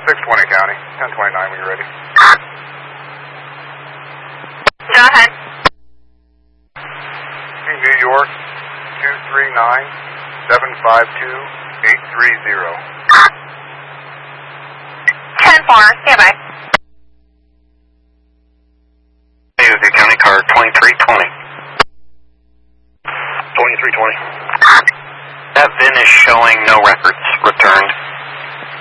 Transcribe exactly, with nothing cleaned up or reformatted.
six twenty County, ten twenty-nine when you're ready. Go ahead. New York, two three nine, seven five two, eight three zero. ten four, stand by. Hey, County car twenty-three twenty. twenty-three twenty. That V I N is showing no